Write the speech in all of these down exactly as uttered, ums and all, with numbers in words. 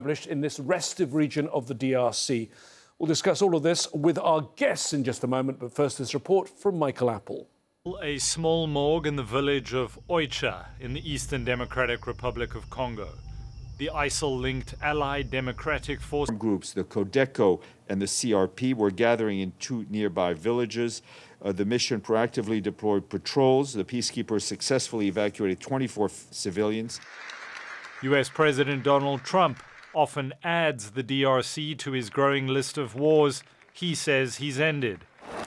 in this restive region of the D R C. We'll discuss all of this with our guests in just a moment, but first this report from Michael Apple. A small morgue in the village of Oicha in the Eastern Democratic Republic of Congo. The I S I L-linked Allied Democratic Force groups, the Codeco and the C R P, were gathering in two nearby villages. Uh, the mission proactively deployed patrols. The peacekeepers successfully evacuated twenty-four civilians. U S President Donald Trump often adds the D R C to his growing list of wars he says he's ended.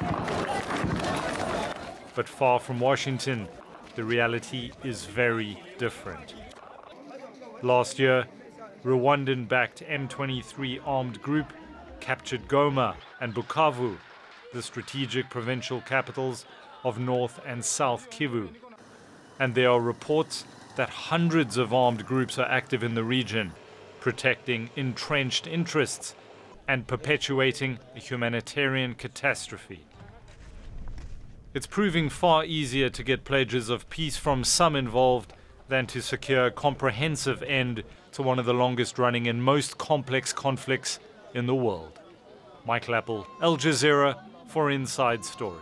But far from Washington, the reality is very different. Last year, Rwandan-backed M twenty-three armed group captured Goma and Bukavu, the strategic provincial capitals of North and South Kivu. And there are reports that hundreds of armed groups are active in the region, protecting entrenched interests and perpetuating a humanitarian catastrophe. It's proving far easier to get pledges of peace from some involved than to secure a comprehensive end to one of the longest-running and most complex conflicts in the world. Michael Apple, Al Jazeera, for Inside Story.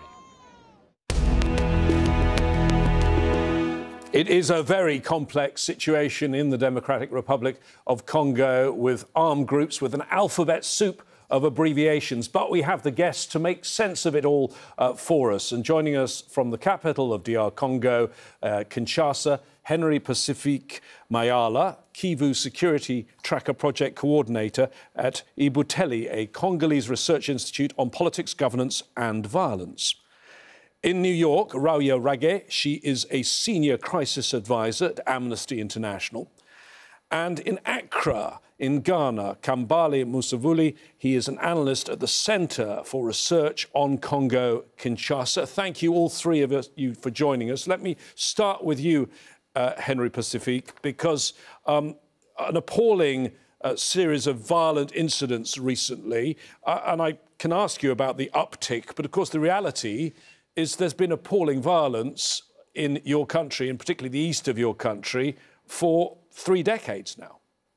It is a very complex situation in the Democratic Republic of Congo with armed groups with an alphabet soup of abbreviations. But we have the guests to make sense of it all uh, for us. And joining us from the capital of D R Congo, uh, Kinshasa, Henry Pacifique Mayala, Kivu Security Tracker Project Coordinator at Ibuteli, a Congolese research institute on politics, governance and violence. In New York, Rawia Rage, she is a senior crisis advisor at Amnesty International. And in Accra, in Ghana, Kambale Musavuli, he is an analyst at the Centre for Research on Congo-Kinshasa. Thank you, all three of us, you for joining us. Let me start with you, uh, Henry Pacifique, because um, an appalling uh, series of violent incidents recently, uh, and I can ask you about the uptick, but of course the reality is there's been appalling violence in your country, and particularly the east of your country, for three decades now.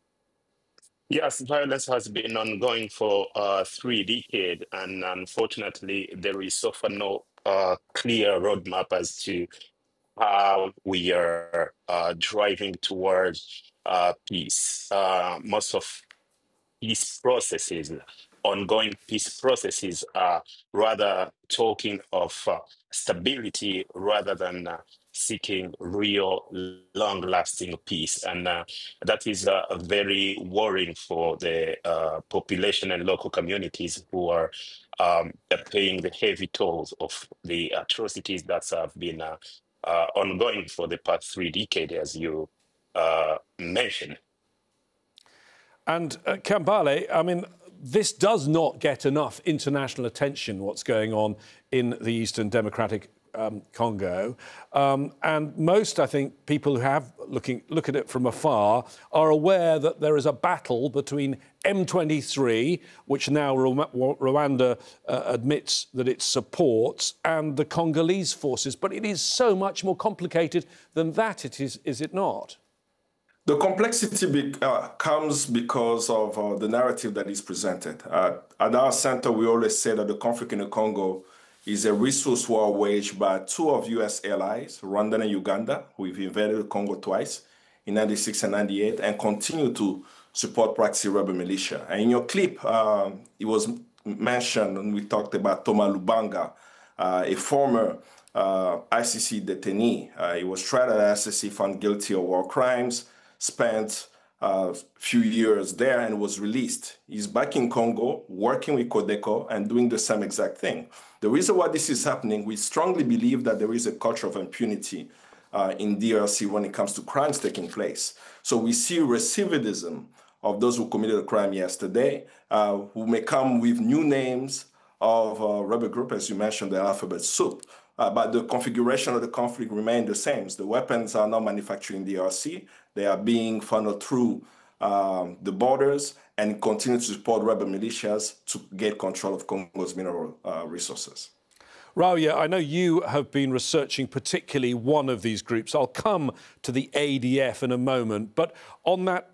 Yes, violence has been ongoing for uh, three decades, and unfortunately, there is so far no uh, clear roadmap as to how we are uh, driving towards uh, peace. Uh, most of peace processes, ongoing peace processes, are rather talking of uh, stability rather than uh, seeking real long-lasting peace. And uh, that is uh, very worrying for the uh, population and local communities who are um, paying the heavy tolls of the atrocities that have been uh, uh, ongoing for the past three decades, as you uh, mentioned. And uh, Kambale, I mean, this does not get enough international attention, what's going on in the Eastern Democratic um, Congo. Um, and most, I think, people who have looking look at it from afar are aware that there is a battle between M twenty-three, which now Rwanda uh, admits that it supports, and the Congolese forces. But it is so much more complicated than that, it is, is it not? The complexity be, uh, comes because of uh, the narrative that is presented. Uh, at our center, we always say that the conflict in the Congo is a resource war waged by two of U S allies, Rwanda and Uganda, who have invaded the Congo twice, in ninety-six and ninety-eight, and continue to support proxy rebel militia. And in your clip, uh, it was mentioned, and we talked about Thomas Lubanga, uh, a former uh, I C C detainee. Uh, he was tried at I C C, found guilty of war crimes, spent a uh, few years there and was released. He's back in Congo, working with Codeco and doing the same exact thing. The reason why this is happening, we strongly believe that there is a culture of impunity uh, in D R C when it comes to crimes taking place. So we see recidivism of those who committed a crime yesterday, uh, who may come with new names of uh, rebel group, as you mentioned, the alphabet soup. Uh, but the configuration of the conflict remains the same. The weapons are not manufactured in D R C. They are being funneled through um, the borders and continue to support rebel militias to get control of Congo's mineral uh, resources. Rawia, I know you have been researching particularly one of these groups. I'll come to the A D F in a moment. But on that